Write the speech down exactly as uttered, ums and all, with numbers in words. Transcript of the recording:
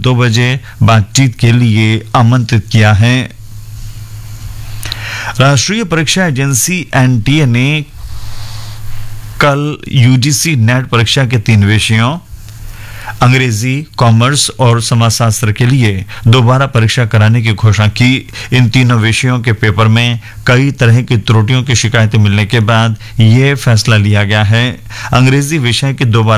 दो बजे बातचीत के लिए आमंत्रित किया है। राष्ट्रीय परीक्षा एजेंसी एनटीए ने कल यूजीसी नेट परीक्षा के तीन विषयों अंग्रेजी, कॉमर्स और समाजशास्त्र के लिए दोबारा परीक्षा कराने की घोषणा की। इन तीनों विषयों के पेपर में कई तरह की त्रुटियों की शिकायतें मिलने के बाद यह फैसला लिया गया है। अंग्रेजी विषय की दोबारा